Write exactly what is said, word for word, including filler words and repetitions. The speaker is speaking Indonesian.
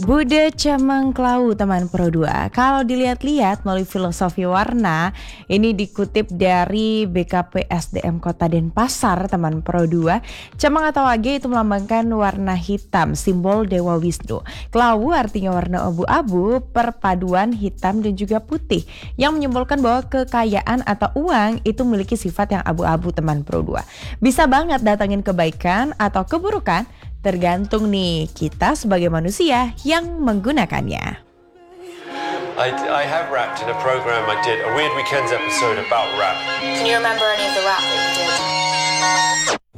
Bude Cemeng Klau teman Pro dua. Kalau dilihat-lihat melalui filosofi warna, ini dikutip dari B K P S D M Kota Denpasar teman Pro dua. Cemeng atau age itu melambangkan warna hitam, simbol Dewa Wisnu. Klau artinya warna abu-abu, perpaduan hitam dan juga putih, yang menyimbolkan bahwa kekayaan atau uang itu memiliki sifat yang abu-abu teman Pro dua. Bisa banget datangin kebaikan atau keburukan, tergantung nih kita sebagai manusia yang menggunakannya. I, I have rapped in a program I did, a Weird Weekends episode about rap. Can you remember any of the rap that you did?